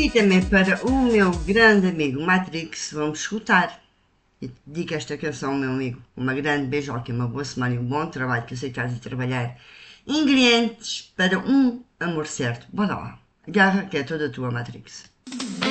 E também para o meu grande amigo Matrix, vamos escutar. E dedico esta canção ao meu amigo. Uma grande beijoca, uma boa semana e um bom trabalho, que eu sei que estás a trabalhar. Ingredientes para um amor certo. Bora lá. Agarra, que é toda tua, Matrix.